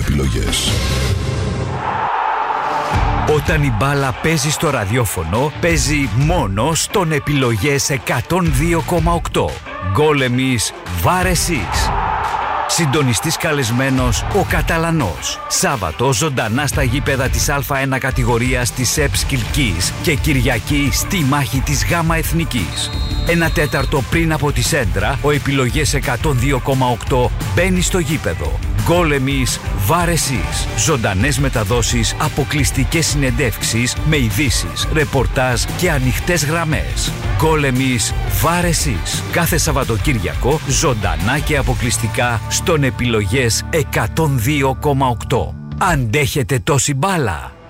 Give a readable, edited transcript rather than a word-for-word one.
επιλογές. Όταν η μπάλα παίζει στο ραδιόφωνο, παίζει μόνο στον Επιλογές 102,8. Γκολ εμείς, βάρ εσείς. Συντονιστής καλεσμένος ο Καταλανός. Σάββατο ζωντανά στα γήπεδα της Α1 κατηγορίας της ΕΠΣ Κιλκής και Κυριακή στη μάχη της ΓΑΜΑ Εθνικής. 1/4 πριν από τη σέντρα, ο Επιλογές 102,8 μπαίνει στο γήπεδο. Γκολ εμείς, βάρ εσείς. Ζωντανές μεταδόσεις, αποκλειστικές συνεντεύξεις με ειδήσεις, ρεπορτάζ και ανοιχτές γραμμές. Γκολ εμείς, βάρ εσείς. Κάθε Σαββατοκύριακο, ζωντανά και αποκλειστικά στον Επιλογές 102,8. Αντέχετε τόση μπάλα?